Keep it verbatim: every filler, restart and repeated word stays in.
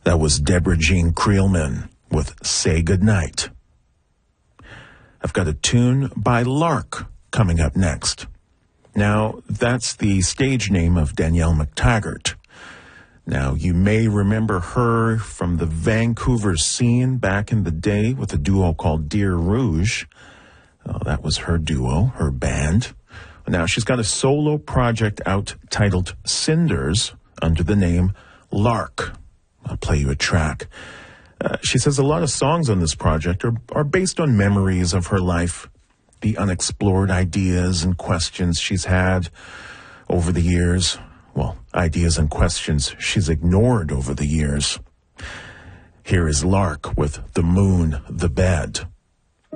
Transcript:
That was Deborah Jean Creelman with Say Goodnight. I've got a tune by Lark coming up next. Now, that's the stage name of Danielle McTaggart. Now, you may remember her from the Vancouver scene back in the day with a duo called Deer Rouge. Oh, that was her duo, her band. Now, she's got a solo project out titled Cinders under the name Lark. I'll play you a track. Uh, she says a lot of songs on this project are, are based on memories of her life, the unexplored ideas and questions she's had over the years. Well, ideas and questions she's ignored over the years. Here is Lark with The Moon, the Bed.